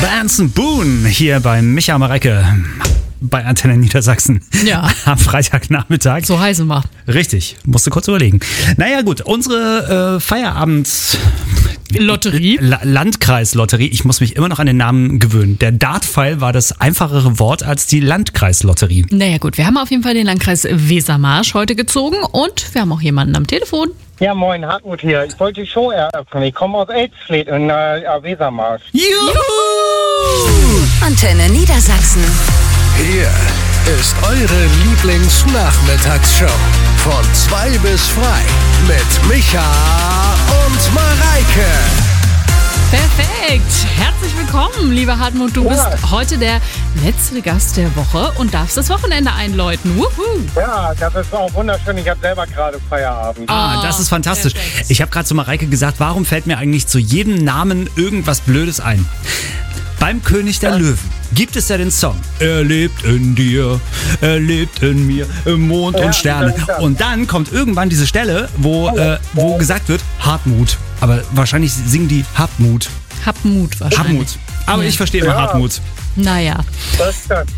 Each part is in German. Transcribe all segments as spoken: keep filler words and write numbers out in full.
Benson Boone hier bei Micha Mareike bei Antenne Niedersachsen. Ja. Am Freitagnachmittag. So heiße mal. Richtig, musste kurz überlegen. Naja gut, unsere äh, Feierabend... Lotterie. La- Landkreislotterie. Ich muss mich immer noch an den Namen gewöhnen. Der Dartpfeil war das einfachere Wort als die Landkreislotterie. Naja gut, wir haben auf jeden Fall den Landkreis Wesermarsch heute gezogen und wir haben auch jemanden am Telefon. Ja, moin, Hartmut hier. Ich wollte die Show eröffnen. Ich komme aus Elsfleth in äh, Wesermarsch. Juhu! Antenne Niedersachsen. Hier ist eure Lieblingsnachmittagsshow. Von zwei bis frei. Mit Micha und Mareike. Perfekt. Herzlich willkommen, lieber Hartmut. Du Ja. bist heute der letzte Gast der Woche und darfst das Wochenende einläuten. Wuhu. Ja, das ist auch wunderschön. Ich habe selber gerade Feierabend. Ah, das ist fantastisch. Perfekt. Ich habe gerade zu Mareike gesagt, warum fällt mir eigentlich zu jedem Namen irgendwas Blödes ein? Beim König der Löwen gibt es ja den Song. Er lebt in dir, er lebt in mir, im Mond Ja, und Sterne. ja. Und dann kommt irgendwann diese Stelle, wo, äh, wo gesagt wird, Hartmut. Aber wahrscheinlich singen die Hartmut. Hab Mut wahrscheinlich. Hartmut. Aber Ja. ich verstehe immer Ja. Hartmut. Naja. Das stimmt.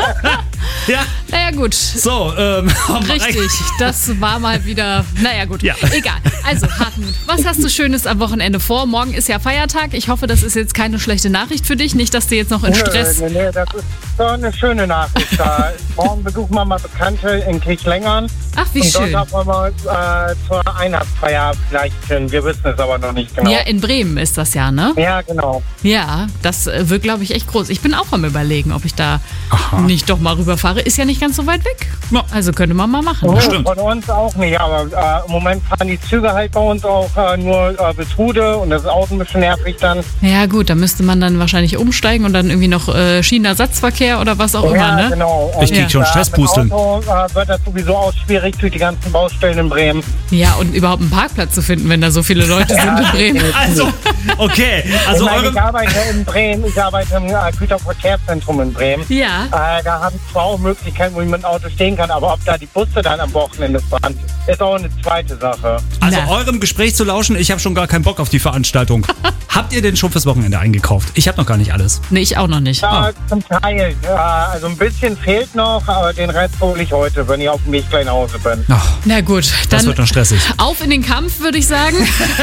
Ja, Naja gut. so. Ähm, Richtig, das war mal wieder, naja gut, Ja. egal. Also Hartmut, was hast du Schönes am Wochenende vor? Morgen ist ja Feiertag. Ich hoffe, das ist jetzt keine schlechte Nachricht für dich. Nicht, dass du jetzt noch in Stress... Nee, nee, nee, das ist so eine schöne Nachricht. Da. Morgen besuchen wir mal Bekannte in Kirchlengern. Ach, wie und schön. dort haben wir mal äh, zur Einheitsfeier vielleicht hin. Wir wissen es aber noch nicht genau. Ja, in Bremen ist das ja, ne? Ja, genau. Ja, das äh, wird, glaube ich, echt groß. Ich bin auch am Überlegen, ob ich da Aha. nicht doch mal rüberfahre. Ist ja nicht ganz so weit weg. Ja. Also könnte man mal machen. Oh, Ne? stimmt. von uns auch nicht, aber äh, im Moment fahren die Züge halt bei uns auch äh, nur äh, bis Hude und das ist auch ein bisschen nervig dann. Ja gut, da müsste man dann wahrscheinlich umsteigen und dann irgendwie noch äh, Schienenersatzverkehr oder was auch Ja, immer, ne? genau. Ich krieg schon äh, Stresspusteln. Mit Auto äh, wird das sowieso auch schwierig durch die ganzen Baustellen in Bremen. Ja, und überhaupt einen Parkplatz zu finden, wenn da so viele Leute sind in Bremen. Also, okay. Also ich, meine, eure... ich arbeite in Bremen, ich arbeite im äh, Güterverkehrszentrum in Bremen. Ja. Äh, da habe ich zwar auch Möglichkeiten, wo ich mit dem Auto stehen kann, aber ob da die Busse dann am Wochenende fahren, ist auch eine zweite Sache. Also Na. eurem Gespräch zu lauschen, ich habe schon gar keinen Bock auf die Veranstaltung. Habt ihr denn schon fürs Wochenende eingekauft? Ich habe noch gar nicht alles. Nee, ich auch noch nicht. Ja, zum Teil. Ja, also ein bisschen fehlt noch, aber den Rest hole ich heute, wenn ich auf dem Weg gleich nach Hause bin. Ach, Na gut, das dann wird noch stressig. auf in den Kampf, würde ich sagen.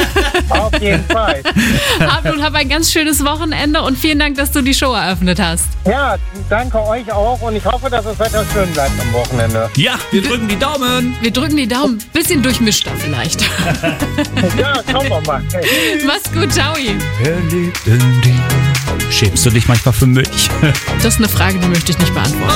Auf jeden Fall. Hartmut, hab ein ganz schönes Wochenende und vielen Dank, dass du die Show eröffnet hast. Ja, danke euch auch und ich hoffe, dass das Wetter schön bleibt am Wochenende. Ja, wir drücken die Daumen. Wir drücken die Daumen. Bisschen durchmischter vielleicht. Ja, schauen wir mal. Mach's gut, ciao. Er lebt in dir. Schämst du dich manchmal für mich? Das ist eine Frage, die möchte ich nicht beantworten.